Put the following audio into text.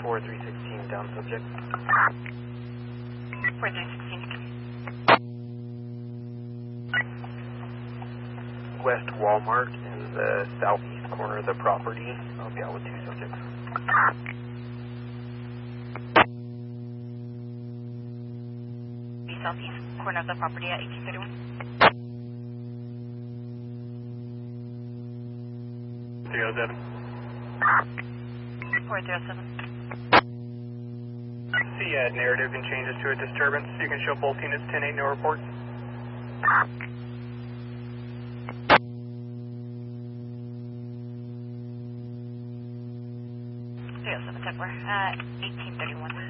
4316, down subject. 4316. West Walmart in the southeast corner of the property. I'll be out with 2 subjects. The southeast corner of the property at 1831. 307. 407. See narrative and changes to a disturbance. You can show both units 10-8, no reports. 307, 10-4, 1831.